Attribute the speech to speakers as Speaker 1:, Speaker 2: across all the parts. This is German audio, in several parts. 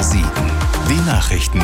Speaker 1: Siegen. Die Nachrichten.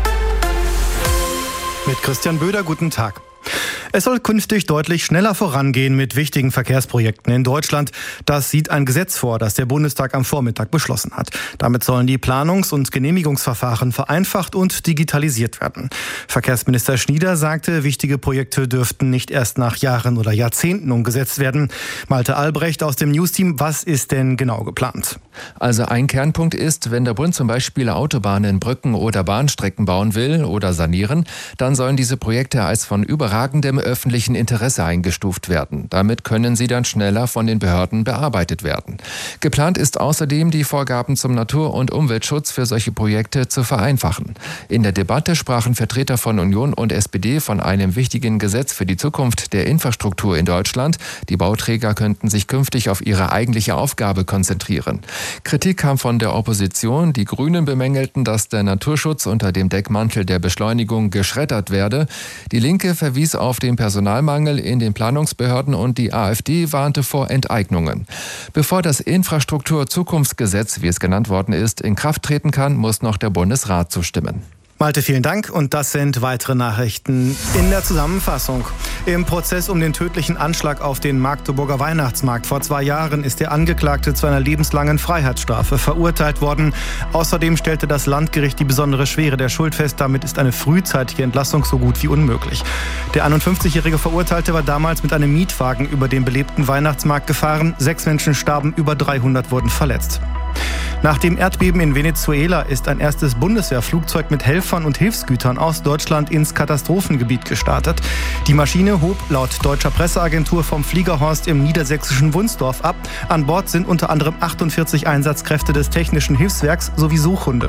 Speaker 2: Mit Christian Böder, guten Tag. Es soll künftig deutlich schneller vorangehen mit wichtigen Verkehrsprojekten in Deutschland. Das sieht ein Gesetz vor, das der Bundestag am Vormittag beschlossen hat. Damit sollen die Planungs- und Genehmigungsverfahren vereinfacht und digitalisiert werden. Verkehrsminister Schnieder sagte, wichtige Projekte dürften nicht erst nach Jahren oder Jahrzehnten umgesetzt werden. Malte Albrecht aus dem Newsteam, was ist denn genau geplant?
Speaker 3: Also ein Kernpunkt ist, wenn der Bund zum Beispiel Autobahnen, Brücken oder Bahnstrecken bauen will oder sanieren, dann sollen diese Projekte als von überragendem öffentlichen Interesse eingestuft werden. Damit können sie dann schneller von den Behörden bearbeitet werden. Geplant ist außerdem, die Vorgaben zum Natur- und Umweltschutz für solche Projekte zu vereinfachen. In der Debatte sprachen Vertreter von Union und SPD von einem wichtigen Gesetz für die Zukunft der Infrastruktur in Deutschland. Die Bauträger könnten sich künftig auf ihre eigentliche Aufgabe konzentrieren. Kritik kam von der Opposition. Die Grünen bemängelten, dass der Naturschutz unter dem Deckmantel der Beschleunigung geschreddert werde. Die Linke verwies auf den Personalmangel in den Planungsbehörden und die AfD warnte vor Enteignungen. Bevor das Infrastrukturzukunftsgesetz, wie es genannt worden ist, in Kraft treten kann, muss noch der Bundesrat zustimmen.
Speaker 2: Malte, vielen Dank. Und das sind weitere Nachrichten in der Zusammenfassung. Im Prozess um den tödlichen Anschlag auf den Magdeburger Weihnachtsmarkt vor 2 Jahren ist der Angeklagte zu einer lebenslangen Freiheitsstrafe verurteilt worden. Außerdem stellte das Landgericht die besondere Schwere der Schuld fest. Damit ist eine frühzeitige Entlassung so gut wie unmöglich. Der 51-jährige Verurteilte war damals mit einem Mietwagen über den belebten Weihnachtsmarkt gefahren. 6 Menschen starben, über 300 wurden verletzt. Nach dem Erdbeben in Venezuela ist ein erstes Bundeswehrflugzeug mit Helfern und Hilfsgütern aus Deutschland ins Katastrophengebiet gestartet. Die Maschine hob laut deutscher Presseagentur vom Fliegerhorst im niedersächsischen Wunsdorf ab. An Bord sind unter anderem 48 Einsatzkräfte des Technischen Hilfswerks sowie Suchhunde.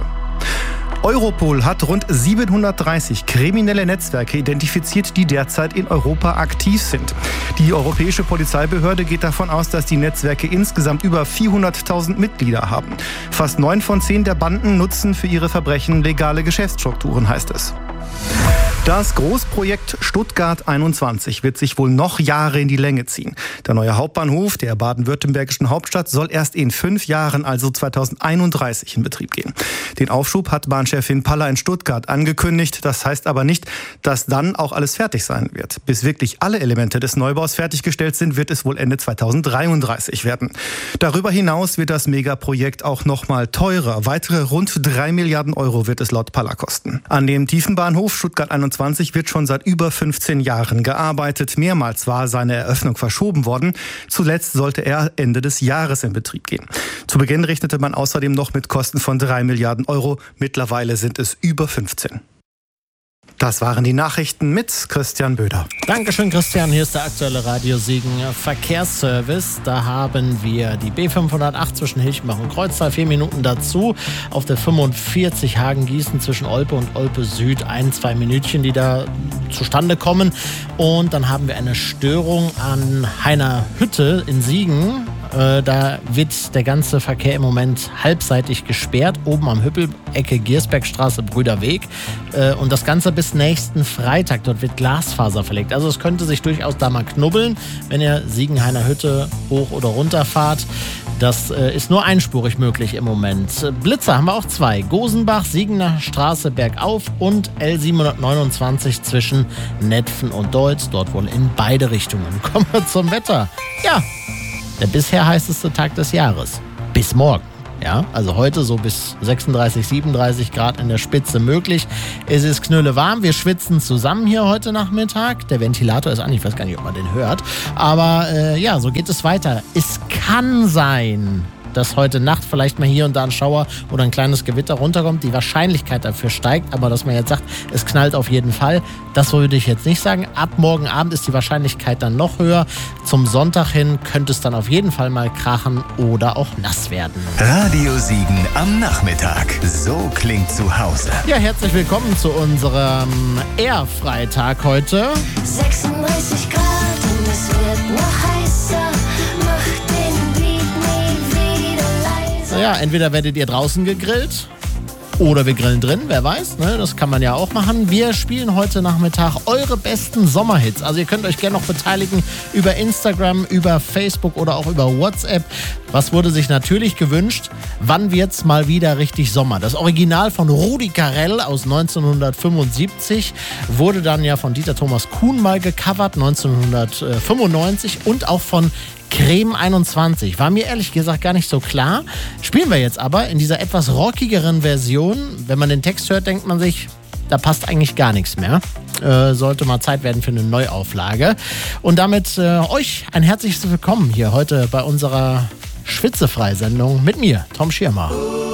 Speaker 2: Europol hat rund 730 kriminelle Netzwerke identifiziert, die derzeit in Europa aktiv sind. Die Europäische Polizeibehörde geht davon aus, dass die Netzwerke insgesamt über 400.000 Mitglieder haben. Fast 9 von 10 der Banden nutzen für ihre Verbrechen legale Geschäftsstrukturen, heißt es. Das Großprojekt Stuttgart 21 wird sich wohl noch Jahre in die Länge ziehen. Der neue Hauptbahnhof der baden-württembergischen Hauptstadt soll erst in 5 Jahren, also 2031, in Betrieb gehen. Den Aufschub hat Bahnchefin Paller in Stuttgart angekündigt. Das heißt aber nicht, dass dann auch alles fertig sein wird. Bis wirklich alle Elemente des Neubaus fertiggestellt sind, wird es wohl Ende 2033 werden. Darüber hinaus wird das Megaprojekt auch noch mal teurer. Weitere rund 3 Milliarden Euro wird es laut Paller kosten. An dem Tiefenbahnhof Stuttgart 21 wird schon seit über 15 Jahren gearbeitet. Mehrmals war seine Eröffnung verschoben worden. Zuletzt sollte er Ende des Jahres in Betrieb gehen. Zu Beginn rechnete man außerdem noch mit Kosten von 3 Milliarden Euro. Mittlerweile sind es über 15. Das waren die Nachrichten mit Christian Böder.
Speaker 4: Dankeschön, Christian. Hier ist der aktuelle Radio Siegen Verkehrsservice. Da haben wir die B508 zwischen Hilchbach und Kreuztal, 4 Minuten dazu. Auf der 45 Hagen-Gießen zwischen Olpe und Olpe Süd 1-2 Minütchen, die da zustande kommen. Und dann haben wir eine Störung an Heiner Hütte in Siegen. Da wird der ganze Verkehr im Moment halbseitig gesperrt, oben am Hüppel, Ecke Giersbergstraße, Brüderweg. Und das Ganze bis nächsten Freitag. Dort wird Glasfaser verlegt. Also es könnte sich durchaus da mal knubbeln, wenn ihr Siegen-Heiner Hütte hoch oder runter fahrt. Das ist nur einspurig möglich im Moment. Blitzer haben wir auch 2. Gosenbach, Siegener Straße bergauf und L729 zwischen Netphen und Deutz. Dort wohl in beide Richtungen. Kommen wir zum Wetter. Ja, der bisher heißeste Tag des Jahres. Bis morgen. Ja, also heute so bis 36, 37 Grad in der Spitze möglich. Es ist knüllewarm. Wir schwitzen zusammen hier heute Nachmittag. Der Ventilator ist an. Ich weiß gar nicht, ob man den hört. Aber ja, so geht es weiter. Es kann sein, dass heute Nacht vielleicht mal hier und da ein Schauer oder ein kleines Gewitter runterkommt. Die Wahrscheinlichkeit dafür steigt, aber dass man jetzt sagt, es knallt auf jeden Fall, das würde ich jetzt nicht sagen. Ab morgen Abend ist die Wahrscheinlichkeit dann noch höher. Zum Sonntag hin könnte es dann auf jeden Fall mal krachen oder auch nass werden.
Speaker 1: Radio Siegen am Nachmittag. So klingt zu Hause.
Speaker 4: Ja, herzlich willkommen zu unserem Air-Freitag heute.
Speaker 5: 36 Grad und es wird noch heißer. Macht den Beat nie wieder leiser.
Speaker 4: Ja, entweder werdet ihr draußen gegrillt Oder wir grillen drin, wer weiß, ne? Das kann man ja auch machen. Wir spielen heute Nachmittag eure besten Sommerhits. Also ihr könnt euch gerne noch beteiligen über Instagram, über Facebook oder auch über WhatsApp. Was wurde sich natürlich gewünscht? Wann wird's mal wieder richtig Sommer? Das Original von Rudi Carrell aus 1975 wurde dann ja von Dieter Thomas Kuhn mal gecovert, 1995, und auch von Creme 21. War mir ehrlich gesagt gar nicht so klar. Spielen wir jetzt aber in dieser etwas rockigeren Version. Wenn man den Text hört, denkt man sich, da passt eigentlich gar nichts mehr. Sollte mal Zeit werden für eine Neuauflage. Und damit euch ein herzliches Willkommen hier heute bei unserer Schwitzefrei-Sendung mit mir, Tom Schirmer.